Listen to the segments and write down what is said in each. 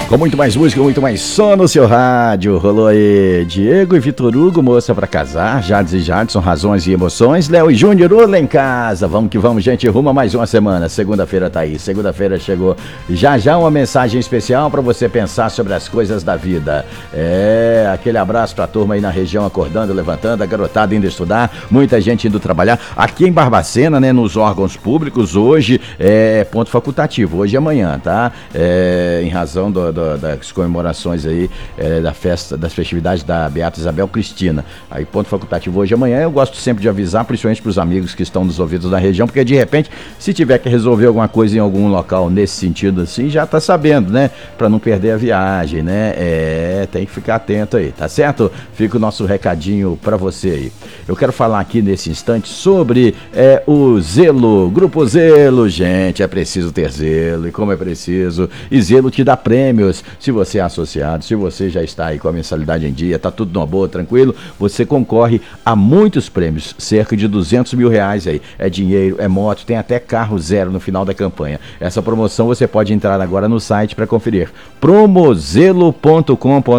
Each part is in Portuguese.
Com muito mais música, muito mais som no seu rádio. Rolou aí Diego e Vitor Hugo, Moça pra Casar, Jardes e Jadson, Razões e Emoções, Léo e Júnior, Olá em Casa. Vamos que vamos, gente, rumo a mais uma semana. Segunda-feira tá aí, segunda-feira chegou. Já uma mensagem especial pra você pensar sobre as coisas da vida. Aquele abraço pra turma aí na região, acordando, levantando, a garotada indo estudar, muita gente indo trabalhar. Aqui em Barbacena, né, nos órgãos públicos, hoje é ponto facultativo, hoje e amanhã, tá? Em razão das comemorações aí, da festa, das festividades da Beata Isabel Cristina. Aí ponto facultativo hoje e amanhã. Eu gosto sempre de avisar, principalmente para os amigos que estão nos ouvidos da região, porque de repente, se tiver que resolver alguma coisa em algum local nesse sentido assim, já tá sabendo, né? Para não perder a viagem, né? Tem que ficar atento aí, tá certo? Fica o nosso recadinho para você aí. Eu quero falar aqui nesse instante sobre o Zelo, Grupo Zelo. Gente, é preciso ter zelo, e como é preciso, e Zelo te dá prêmios. Se você é associado, se você já está aí com a mensalidade em dia, tá tudo numa boa, tranquilo, você concorre a muitos prêmios, cerca de R$200 mil aí. É dinheiro, é moto, tem até carro zero no final da campanha. Essa promoção você pode entrar agora no site para conferir. Promozelo.com.br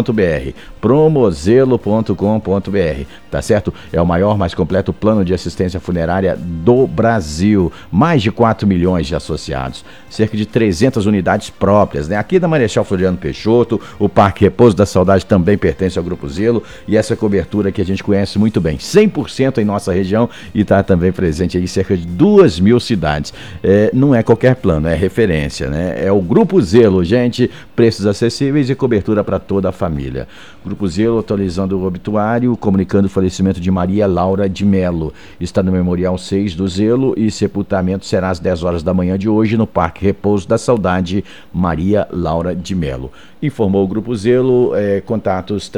promozelo.com.br, tá certo? É o maior, mais completo plano de assistência funerária do Brasil. Mais de 4 milhões de associados, cerca de 300 unidades próprias, né? Aqui da Marechal Floriano Peixoto, o Parque Repouso da Saudade também pertence ao Grupo Zelo, e essa cobertura que a gente conhece muito bem, 100% em nossa região, e está também presente em cerca de 2.000 cidades. Não é qualquer plano, é referência, né? É o Grupo Zelo, gente, preços acessíveis e cobertura para toda a família. Grupo Zelo atualizando o obituário, comunicando o falecimento de Maria Laura de Melo. Está no Memorial 6 do Zelo e sepultamento será às 10 horas da manhã de hoje no Parque Repouso da Saudade, Maria Laura de Melo. Informou o Grupo Zelo, contatos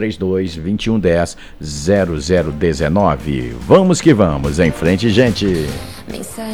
32-2110-0019. Vamos que vamos, em frente, gente!